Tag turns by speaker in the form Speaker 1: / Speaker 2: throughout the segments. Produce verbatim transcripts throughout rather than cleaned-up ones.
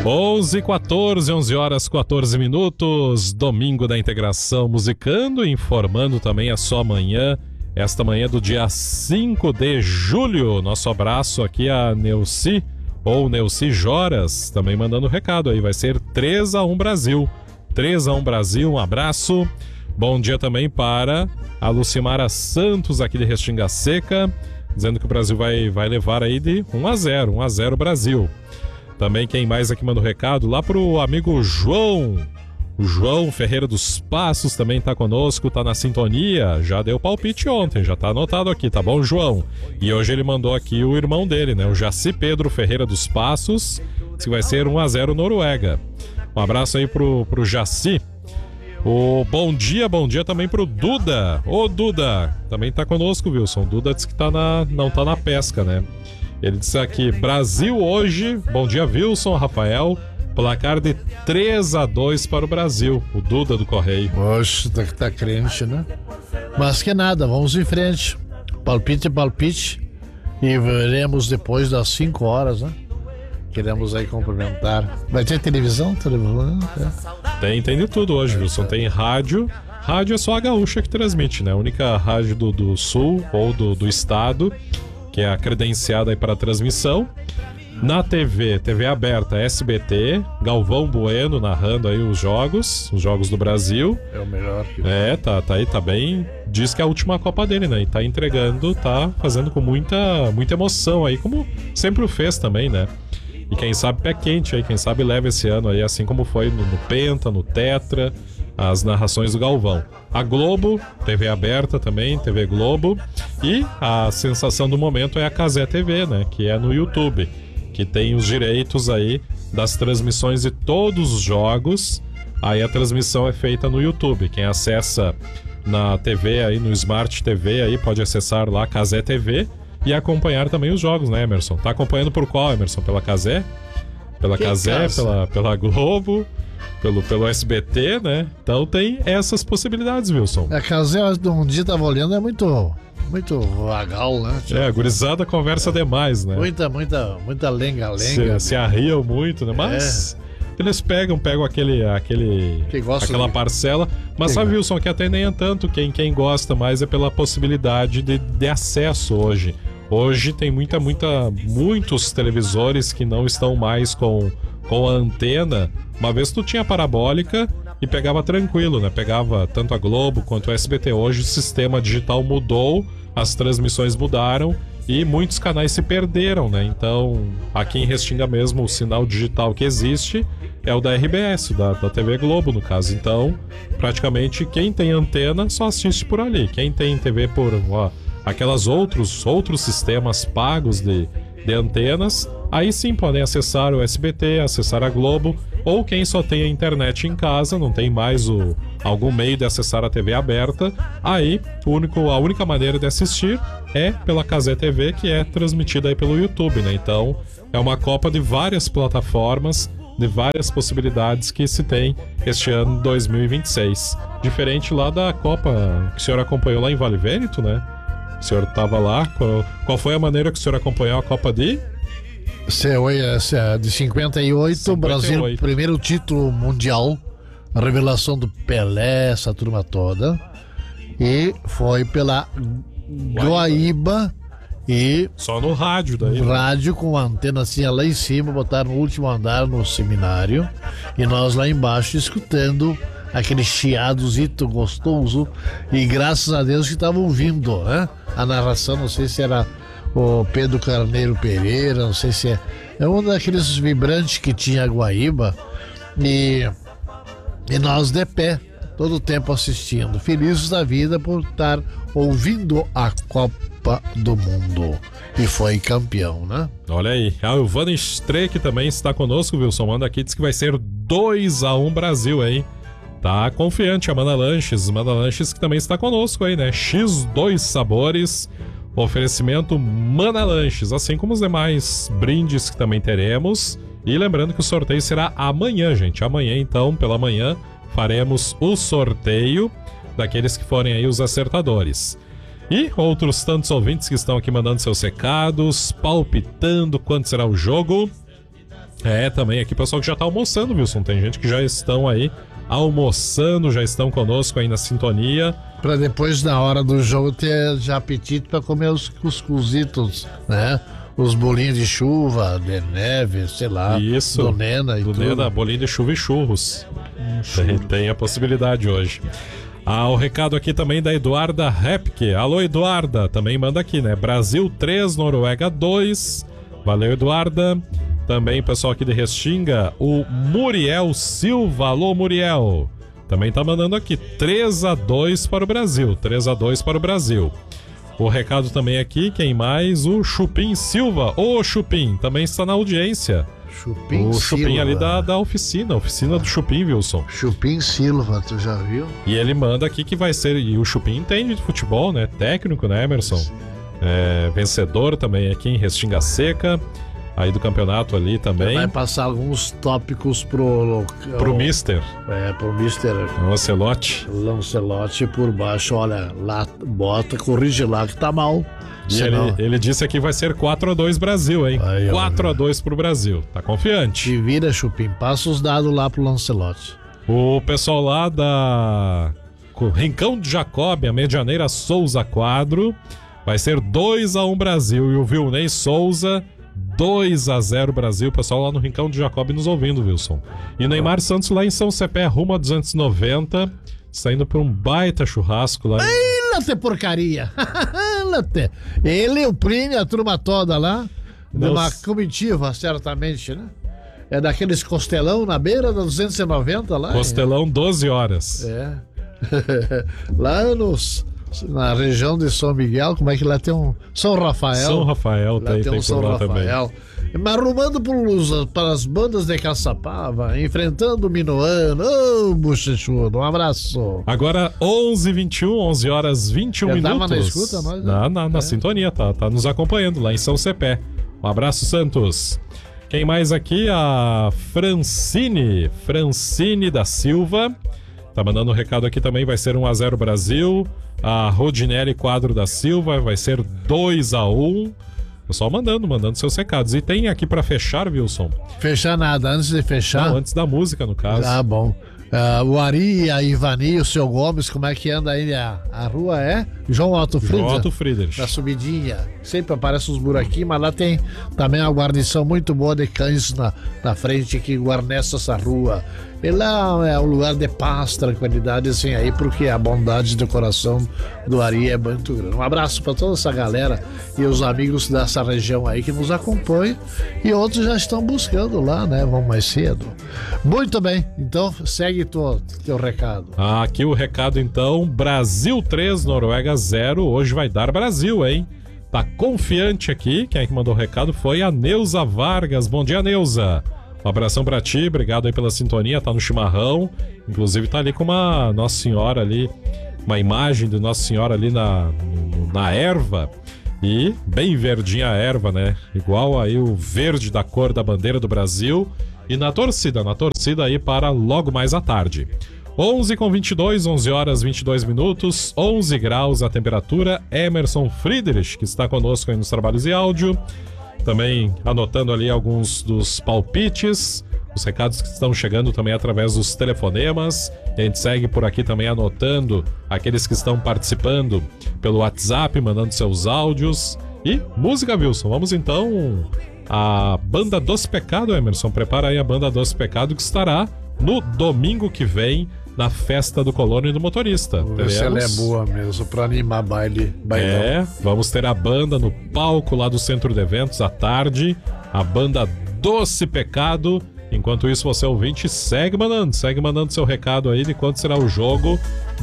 Speaker 1: onze e quatorze, onze horas quatorze minutos, domingo da integração musicando, informando também a sua manhã, esta manhã do dia cinco de julho. Nosso abraço aqui a Neuci, ou Neuci Joras, também mandando recado aí, vai ser três a um Brasil, três a um Brasil, um abraço. Bom dia também para a Lucimara Santos aqui de Restinga Seca, dizendo que o Brasil vai, vai levar aí de um a zero, um a zero Brasil. Também quem mais aqui manda o recado, lá pro amigo João, o João Ferreira dos Passos também tá conosco, tá na sintonia, já deu palpite ontem, já tá anotado aqui, tá bom, João? E hoje ele mandou aqui o irmão dele, né, o Jaci Pedro Ferreira dos Passos, que vai ser um a zero Noruega. Um abraço aí pro, pro Jaci. O bom dia, bom dia também pro Duda. Ô Duda, também tá conosco, Wilson. Duda disse que tá na, não tá na pesca, né? Ele disse aqui, Brasil hoje, bom dia Wilson, Rafael, placar de três a dois para o Brasil, o Duda do Correio.
Speaker 2: Oxe, tá, tá crente, né? Mas que nada, vamos em frente. Palpite, palpite. E veremos depois das cinco horas, né? Queremos aí cumprimentar. Vai ter televisão? televisão é.
Speaker 1: Tem, tem de tudo hoje, Wilson. Tem rádio. Rádio é só a Gaúcha que transmite, né? A única rádio do, do sul ou do, do estado que é a credenciada aí para a transmissão. Na T V, T V aberta, S B T, Galvão Bueno narrando aí os jogos, os jogos do Brasil.
Speaker 2: É o melhor. Que...
Speaker 1: É, tá, tá aí, tá bem. Diz que é a última Copa dele, né? E tá entregando, tá fazendo com muita, muita emoção aí, como sempre o fez também, né? E quem sabe pé quente aí, quem sabe leva esse ano aí, assim como foi no, no Penta, no Tetra, as narrações do Galvão. A Globo, T V aberta também, T V Globo. E a sensação do momento é a Cazé T V, né? Que é no YouTube, que tem os direitos aí das transmissões de todos os jogos. Aí a transmissão é feita no YouTube. Quem acessa na T V aí, no Smart T V aí, pode acessar lá Cazé T V e acompanhar também os jogos, né, Emerson? Tá acompanhando por qual, Emerson? Pela Cazé? Pela que Cazé, pela, pela Globo, pelo, pelo S B T, né? Então tem essas possibilidades, Wilson.
Speaker 2: A Cazé, um dia tava olhando, é muito... Muito vagal, né?
Speaker 1: É, a gurizada conversa é. demais, né?
Speaker 2: Muita, muita, muita lenga-lenga.
Speaker 1: Se, se arriam muito, né? Mas é. eles pegam, pegam aquele, aquele, aquela de... parcela. Mas que sabe, gosta. Wilson, que até nem é tanto. Quem, quem gosta mais é pela possibilidade de, de acesso hoje. Hoje tem muita, muita, muitos televisores que não estão mais com, com a antena. Uma vez tu tinha parabólica e pegava tranquilo, né? Pegava tanto a Globo quanto o S B T. Hoje o sistema digital mudou, as transmissões mudaram e muitos canais se perderam, né? Então, aqui em Restinga mesmo, o sinal digital que existe é o da R B S, da, da T V Globo, no caso. Então, praticamente, quem tem antena só assiste por ali. Quem tem T V por ó, aquelas outros, outros sistemas pagos de, de antenas, aí sim podem acessar o S B T, acessar a Globo, ou quem só tem a internet em casa, não tem mais o, algum meio de acessar a T V aberta, aí o único, a única maneira de assistir é pela Cazé T V, que é transmitida aí pelo YouTube, né? Então é uma Copa de várias plataformas, de várias possibilidades que se tem este ano dois mil e vinte e seis. Diferente lá da Copa que o senhor acompanhou lá em Vale Vêneto, né? O senhor estava lá, qual, qual foi a maneira que o senhor acompanhou a Copa de...
Speaker 2: De cinquenta e oito, cinquenta e oito. Brasil, primeiro título mundial, a revelação do Pelé, essa turma toda. E foi pela Guaíba e...
Speaker 1: Só no rádio daí.
Speaker 2: Rádio com a antena assim lá em cima, botaram no último andar no seminário. E nós lá embaixo escutando aquele chiadozito gostoso. E graças a Deus que estavam ouvindo, né? A narração, não sei se era... o Pedro Carneiro Pereira, não sei se é, é um daqueles vibrantes que tinha a Guaíba, e, e nós de pé, todo o tempo assistindo, felizes da vida por estar ouvindo a Copa do Mundo, e foi campeão, né?
Speaker 1: Olha aí, a Ilvana Streck também está conosco, Wilson, manda aqui, diz que vai ser dois a um Brasil, hein? Tá confiante a Mana Lanches, Mana Lanches que também está conosco aí, né? X dois sabores, oferecimento Mana Lanches, assim como os demais brindes que também teremos. E lembrando que o sorteio será amanhã, gente. Amanhã, então, pela manhã, faremos o sorteio daqueles que forem aí os acertadores. E outros tantos ouvintes que estão aqui mandando seus recados, palpitando quanto será o jogo. É, também aqui, pessoal que já tá almoçando, Wilson. Tem gente que já estão aí almoçando, já estão conosco aí na sintonia.
Speaker 2: Pra depois, na hora do jogo, ter já apetite pra comer os cuscuzitos, né? Os bolinhos de chuva, de neve, sei lá.
Speaker 1: Isso.
Speaker 2: Do Nena e
Speaker 1: do
Speaker 2: tudo.
Speaker 1: Nena, bolinho de chuva e churros.
Speaker 2: Hum,
Speaker 1: tem, tem a possibilidade hoje. Ah, o recado aqui também da Eduarda Repke. Alô, Eduarda, também manda aqui, né? Brasil três, Noruega dois. Valeu, Eduarda. Também pessoal aqui de Restinga, o Muriel Silva. Alô, Muriel. Também tá mandando aqui três a dois para o Brasil. três a dois para o Brasil. O recado também aqui, quem mais? O Chupim Silva. Ô, Chupim, também está na audiência.
Speaker 2: Chupim
Speaker 1: o
Speaker 2: Silva.
Speaker 1: Chupim ali da, da oficina, oficina do Chupim, Wilson.
Speaker 2: Chupim Silva, tu já viu?
Speaker 1: E ele manda aqui que vai ser... E o Chupim entende de futebol, né? Técnico, né, Emerson? É, vencedor também aqui em Restinga Seca. Aí do campeonato ali também.
Speaker 2: Vai passar alguns tópicos pro...
Speaker 1: Pro Mister.
Speaker 2: É, pro Mister
Speaker 1: Lancelotti.
Speaker 2: Lancelotti por baixo, olha, lá, bota, corrige lá que tá mal.
Speaker 1: E Senão... ele, ele disse aqui vai ser quatro a dois Brasil, hein? Aí, quatro a dois pro Brasil. Tá confiante.
Speaker 2: Te vira, Chupim. Passa os dados lá pro Lancelotti.
Speaker 1: O pessoal lá da Rincão de Jacob, a Medianeira Souza Quadro, vai ser dois a um Brasil. E o Vilney Souza, dois a zero Brasil. Pessoal lá no Rincão de Jacob nos ouvindo, Wilson. E o Neymar Santos lá em São Cepé, rumo a duzentos e noventa, saindo por um baita churrasco lá.
Speaker 2: Late porcaria. Late. Ele, o Plínio, a turma toda lá, numa comitiva, certamente, né? É daqueles costelão na beira da duzentos e noventa lá.
Speaker 1: Costelão, é. doze horas.
Speaker 2: É. Lá nos... Na região de São Miguel, como é que lá tem um... São Rafael.
Speaker 1: São Rafael,
Speaker 2: lá
Speaker 1: tem,
Speaker 2: tem
Speaker 1: tem
Speaker 2: um São Rafael. Também. Mas arrumando para as bandas de Caçapava, enfrentando o Minuano. Ô, oh, bochechudo, um abraço.
Speaker 1: Agora, onze e vinte e um, onze horas e vinte e um minutos.
Speaker 2: Tava na escuta, nós, né?
Speaker 1: Na, na, na
Speaker 2: é.
Speaker 1: sintonia, tá, tá nos acompanhando lá em São Cepé. Um abraço, Santos. Quem mais aqui? A Francine. Francine da Silva. Tá mandando um recado aqui também, vai ser um a zero Brasil. A Rodinelli Quadro da Silva, vai ser dois a um. Pessoal mandando, mandando seus recados. E tem aqui pra fechar, Wilson?
Speaker 2: Fechar nada, antes de fechar.
Speaker 1: Não, antes da música, no caso.
Speaker 2: Ah, bom. Uh, o Ari, a Ivani, o seu Gomes, como é que anda aí? A, a rua é João Otto Friedrich.
Speaker 1: João Otto Friedrich.
Speaker 2: Na subidinha. Sempre aparecem uns buraquinhos, mas lá tem também uma guarnição muito boa de cães na, na frente que guarnece essa rua. E lá é um lugar de paz, tranquilidade, assim, aí, porque a bondade do coração do Ari é muito grande. Um abraço para toda essa galera e os amigos dessa região aí que nos acompanham. E outros já estão buscando lá, né? Vão mais cedo. Muito bem, então segue teu, teu recado.
Speaker 1: Ah, aqui o recado então: Brasil três, Noruega zero. Hoje vai dar Brasil, hein? Tá confiante aqui. Quem é que mandou o recado foi a Neuza Vargas. Bom dia, Neuza. Um abração pra ti, obrigado aí pela sintonia, tá no chimarrão, inclusive tá ali com uma Nossa Senhora ali, uma imagem de Nossa Senhora ali na, na erva, e bem verdinha a erva, né, igual aí o verde da cor da bandeira do Brasil, e na torcida, na torcida aí para logo mais à tarde. onze com vinte e dois, onze horas e vinte e dois minutos, onze graus a temperatura. Emerson Friedrich, que está conosco aí nos trabalhos de áudio, também anotando ali alguns dos palpites, os recados que estão chegando também através dos telefonemas. A gente segue por aqui também anotando aqueles que estão participando pelo WhatsApp, mandando seus áudios. E música, Wilson. Vamos então à Banda Doce Pecado, Emerson. Prepara aí a Banda Doce Pecado, que estará no domingo que vem na Festa do Colono e do Motorista.
Speaker 2: Se ela é boa mesmo, pra animar baile, bailão.
Speaker 1: É, vamos ter a banda no palco lá do Centro de Eventos à tarde, a Banda Doce Pecado. Enquanto isso, você ouvinte, segue mandando, segue mandando seu recado aí de quando será o jogo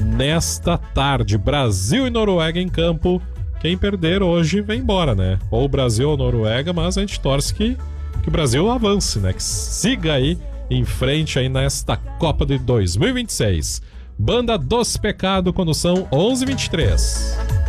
Speaker 1: nesta tarde. Brasil e Noruega em campo. Quem perder hoje vem embora, né? Ou Brasil ou Noruega, mas a gente torce que, que o Brasil avance, né? Que siga aí em frente aí nesta Copa de dois mil e vinte e seis. Banda Doce Pecado, quando são onze e vinte e três.